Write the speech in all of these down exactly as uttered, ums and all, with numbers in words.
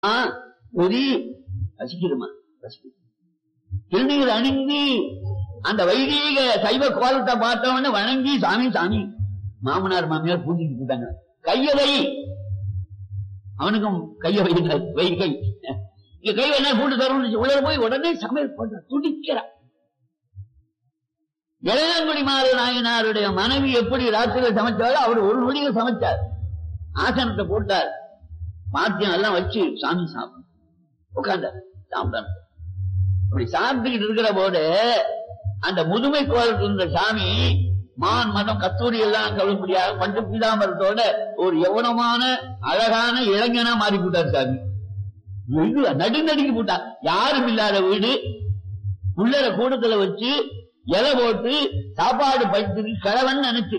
பொதி ரசிக்கிறமா ரசிக்க திருநீர் அணிந்து அந்த வைதீக சைவ கோலத்தை பார்த்தவன வணங்கி சாமி சாமி மாமனார் மாமியார் பூஜைக்கு போட்டாங்க. கையவை அவனுக்கும் கைய வைக்க வைகை இங்க கை என்ன கூட்டு தரும் உள்ள போய் உடனே சமையல் பண்ற துடிக்கிறான். இளையாங்குடி மாறு நாயனாருடைய மனைவி எப்படி ராத்திரியில் சமைச்சாரோ அவர் ஒரு நொடியில் சமைச்சார். ஆசனத்தை போட்டார், மாத்தியம் எல்லாம் வச்சு சாமி சாப்பிடும் உட்கார்ந்தார் சாப்பிட்டார். அப்படி சாப்பிட்டுக்கிட்டு இருக்கிற போது அந்த முதுமை கோலத்தில் இருந்த சாமி மான் மதம் கத்தூரி எல்லாம் கழும்படியாக பஞ்ச பீதாமரத்தோட ஒரு யவனமான அழகான இளைஞனா மாறி போட்டார் சாமி. நடுநடுக்கி போட்டார். யாரும் இல்லாத வீடு உள்ளர கூடத்துல வச்சு இலை போட்டு சாப்பாடு படுத்து கிழவன் நினைச்சு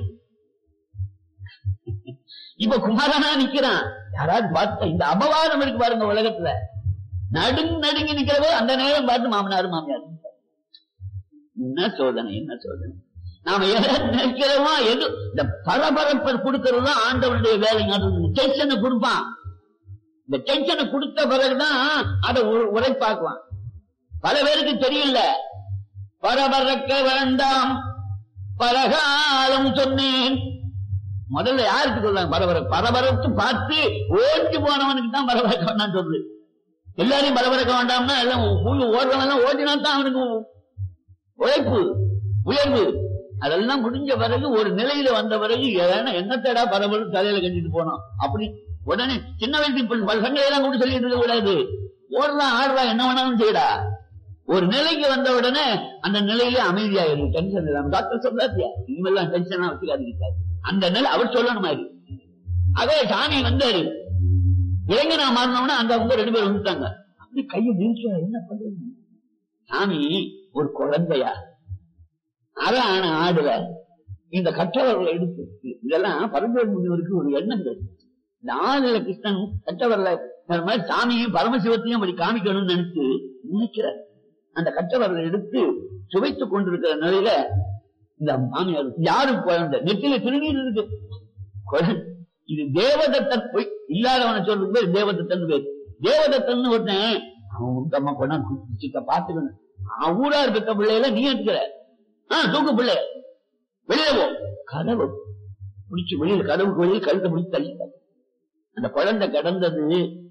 இப்ப குமாரனா நிக்கிறான். யாராவது பார்த்த இந்த அபவாதம் இருக்கு பாருங்க உலகத்துல. நடுங்கு நடுங்கி நிக்கிறவோ அந்த நேரம் பார்த்து மாமனாரு மாமியார் என்ன சோதனை என்ன சோதனை. நாம எதை நினைக்கிறோமோ எது இந்த பரபரப்பை கொடுக்கறது தான் ஆண்டவனுடைய வேலை. டென்ஷனை கொடுப்பான். இந்த டென்ஷனை கொடுத்த பிறகுதான் அதை உரைப்பாக்குவான். பல பேருக்கு தெரியல. பரபரக்க வேண்டாம் பரகாலம் சொன்னேன். முதல்ல யாருக்கு சொல்றாங்க பரபர பரபரத்து பார்த்து ஓட்டி போனவனுக்கு தான் பரபரக்க வேண்டாம் சொல்றது. எல்லாரையும் பரபரக்க வேண்டாம்னா எல்லாம் ஓடுறவன் ஓட்டினா தான் அவனுக்கு உழைப்பு உயர்வு. அதெல்லாம் முடிஞ்ச பிறகு ஒரு நிலையில வந்த பிறகு என்னத்தடா பரபரப்பு தலையில கட்டிட்டு போனோம் அப்படி உடனே சின்ன வயசு பல சங்கையெல்லாம் கூட சொல்லிட்டு இருக்க கூடாது. ஓடுறான் ஆடுறா என்ன வேணாலும் செய்யடா. ஒரு நிலைக்கு வந்த உடனே அந்த நிலையில அமைதியாயிரும். டென்ஷன் இல்லாம டாக்டர் சொல்றாத்தியா இனிமேல்லாம் டென்ஷனா வச்சுக்காது அந்த நிலை அவர் சொல்லணும் மாதிரி. அதே சாமி வந்தாரு இளைஞனா மாறினோம்னா அந்த அவங்க ரெண்டு பேரும் வந்துட்டாங்க. அப்படி கையை வீழ்ச்சியா என்ன பண்றது. சாமி ஒரு குழந்தையா அதான் ஆடுல இந்த கற்றவர்களை எடுத்து இதெல்லாம் பரஞ்சோதி முனிவருக்கு ஒரு எண்ணங்கள். இந்த ஆளுல கிருஷ்ணன் கற்றவர்களை சாமியும் பரமசிவத்தையும் அப்படி காமிக்கணும்னு நினைச்சு நினைக்கிறார். அந்த கற்றவர்களை எடுத்து சுவைத்துக் கொண்டிருக்கிற நிலையில இந்த மாமியார் யாரும் குழந்தை நெத்தில திருநீர் இருக்கு. இது தேவதத்தன் போய் இல்லாதவனை சொல்றது பேர் தேவதத்தன் பேர். தேவதத்தன் ஒருத்தன் அவன் உத்தமா கொண்டா பாத்துக்கணும். ஊரா இருக்க பிள்ளையில நீ எடுக்கிற தூக்கு பிள்ளை வெளியில போ. கதவு முடிச்சு வெளியில கதவுக்கு வெளியில் கழுத்தை முடிச்சு தள்ளிட்டாங்க. அந்த குழந்தை கடந்தது